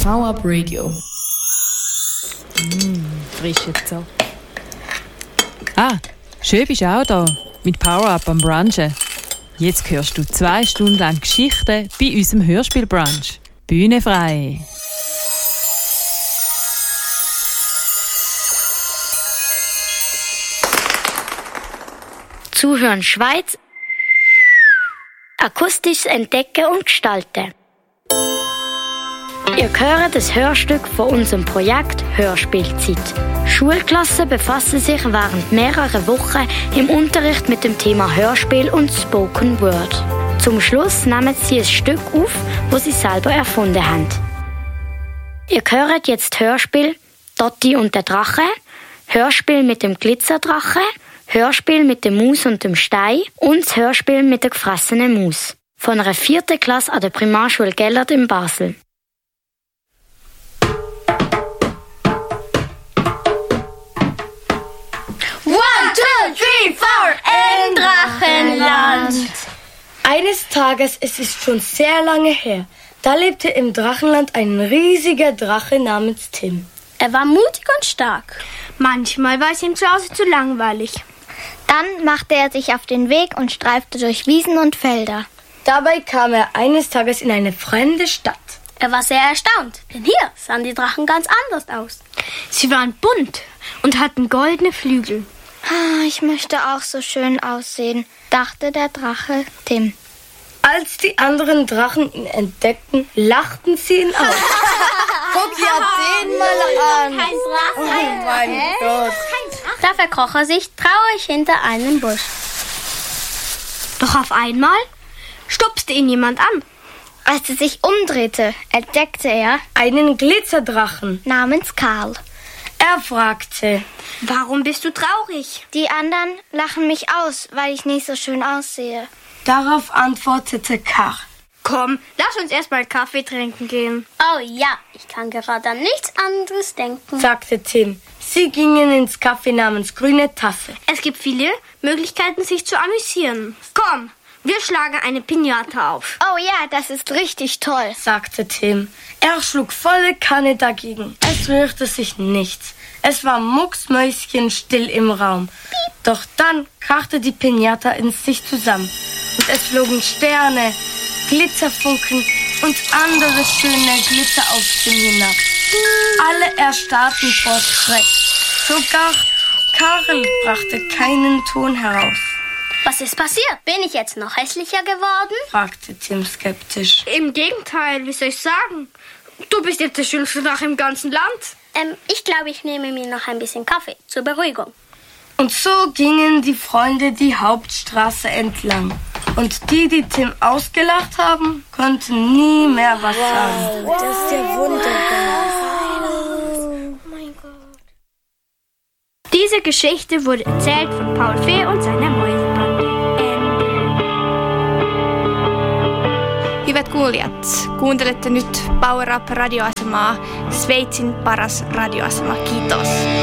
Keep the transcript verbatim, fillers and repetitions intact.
Power Up Radio. Mm, frische Zock. Ah, schön bist du auch da, mit Power Up am Brunchen. Jetzt hörst du zwei Stunden lang Geschichten bei unserem Hörspielbrunch. Bühne frei. Zuhören Schweiz. Akustisch entdecken und gestalten. Ihr hört das Hörstück von unserem Projekt Hörspielzeit. Schulklassen befassen sich während mehrerer Wochen im Unterricht mit dem Thema Hörspiel und Spoken Word. Zum Schluss nehmen sie ein Stück auf, das sie selber erfunden haben. Ihr hört jetzt Hörspiel Dotti und der Drache, Hörspiel mit dem Glitzerdrache, Hörspiel mit der Maus und dem Stein und das Hörspiel mit der gefressenen Maus. Von einer vierten Klasse an der Primarschule Gellert in Basel. One, two, three, four, im Drachenland. Eines Tages, es ist schon sehr lange her, da lebte im Drachenland ein riesiger Drache namens Tim. Er war mutig und stark. Manchmal war es ihm zu Hause zu langweilig. Dann machte er sich auf den Weg und streifte durch Wiesen und Felder. Dabei kam er eines Tages in eine fremde Stadt. Er war sehr erstaunt, denn hier sahen die Drachen ganz anders aus. Sie waren bunt und hatten goldene Flügel. Ich möchte auch so schön aussehen, dachte der Drache Tim. Als die anderen Drachen ihn entdeckten, lachten sie ihn aus. Guck ja den mal an. Kein Drache. Oh mein Gott. Da verkroch er sich traurig hinter einem Busch. Doch auf einmal stupste ihn jemand an. Als er sich umdrehte, entdeckte er einen Glitzerdrachen namens Karl. Er fragte: Warum bist du traurig? Die anderen lachen mich aus, weil ich nicht so schön aussehe. Darauf antwortete Karl: Komm, lass uns erst mal Kaffee trinken gehen. Oh ja, ich kann gerade an nichts anderes denken, sagte Tim. Sie gingen ins Café namens Grüne Tasse. Es gibt viele Möglichkeiten, sich zu amüsieren. Komm, wir schlagen eine Piñata auf. Oh ja, das ist richtig toll, sagte Tim. Er schlug volle Kanne dagegen. Es rührte sich nichts. Es war mucksmäuschenstill im Raum. Piep. Doch dann krachte die Piñata in sich zusammen. Und es flogen Sterne, Glitzerfunken und andere schöne Glitzer auf Tim hinab. Alle erstarrten vor Schreck. Sogar Karl brachte keinen Ton heraus. Was ist passiert? Bin ich jetzt noch hässlicher geworden? Fragte Tim skeptisch. Im Gegenteil, wie soll ich sagen? Du bist jetzt der schönste Drache im ganzen Land. Ähm, ich glaube, ich nehme mir noch ein bisschen Kaffee zur Beruhigung. Und so gingen die Freunde die Hauptstraße entlang. Und die, die Tim ausgelacht haben, konnten nie mehr was wow, sagen. Das ist ja wunderbar. Oh mein Gott. Diese Geschichte wurde erzählt von Paul Fee und seiner Mäusebande. Hyvät kuulijat, kuuntelette nyt Power Up radioasemaa, Sveitsin paras radioasema. Kiitos.